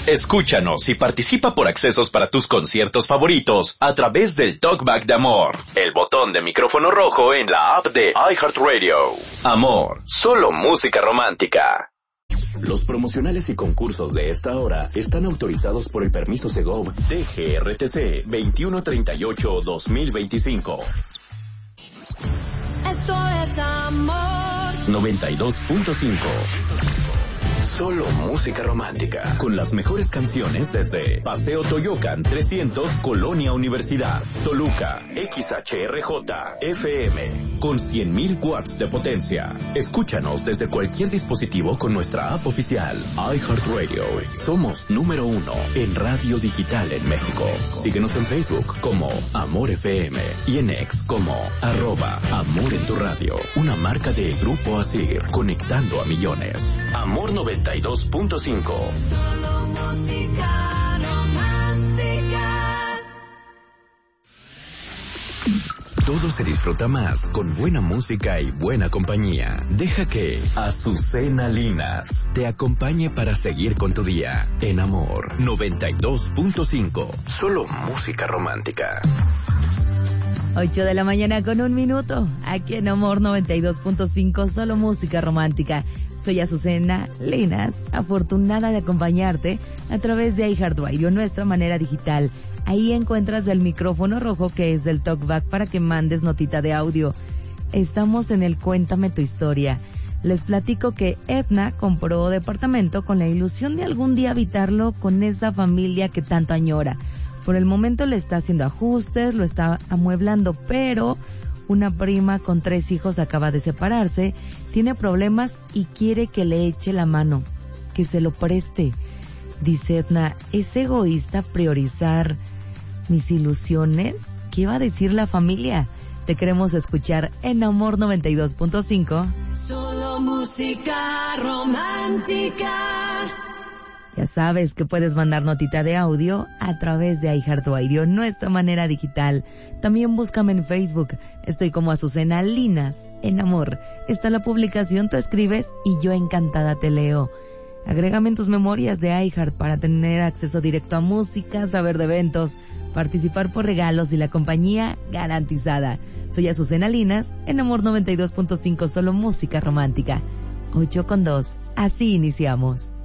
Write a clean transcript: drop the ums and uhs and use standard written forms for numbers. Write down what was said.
Escúchanos y participa por accesos para tus conciertos favoritos a través del Talkback de Amor, el botón de micrófono rojo en la app de iHeartRadio. Amor, solo música romántica. Los promocionales y concursos de esta hora están autorizados por el permiso Segov DGRTC 2138-2025. Esto es Amor 92.5. Solo música romántica, con las mejores canciones desde Paseo Toyocan 300, Colonia Universidad, Toluca, XHRJ, FM, con 100,000 watts de potencia. Escúchanos desde cualquier dispositivo con nuestra app oficial, iHeartRadio. Somos número 1 en radio digital en México. Síguenos en Facebook como Amor FM y en X como @Amor en tu radio. Una marca de Grupo Asir, conectando a millones. Amor 92.5. Solo música romántica. Todo se disfruta más con buena música y buena compañía. Deja que Azucena Linas te acompañe para seguir con tu día en Amor 92.5. Solo música romántica. 8 de la mañana con 1 minuto. Aquí en Amor 92.5, solo música romántica. Soy Azucena Linas, afortunada de acompañarte a través de iHeartRadio, nuestra manera digital. Ahí encuentras el micrófono rojo que es del talkback para que mandes notita de audio. Estamos en el Cuéntame tu historia. Les platico que Edna compró departamento con la ilusión de algún día habitarlo con esa familia que tanto añora. Por el momento le está haciendo ajustes, lo está amueblando, pero una prima con 3 hijos acaba de separarse, tiene problemas y quiere que le eche la mano, que se lo preste. Dice Edna, ¿es egoísta priorizar mis ilusiones? ¿Qué va a decir la familia? Te queremos escuchar en Amor 92.5. Solo música romántica. Ya sabes que puedes mandar notita de audio a través de iHeartRadio, nuestra manera digital. También búscame en Facebook. Estoy como Azucena Linas, en Amor. Está la publicación, tú escribes y yo encantada te leo. Agrégame en tus memorias de iHeart para tener acceso directo a música, saber de eventos, participar por regalos y la compañía garantizada. Soy Azucena Linas, en Amor 92.5, solo música romántica. 8:02. Así iniciamos.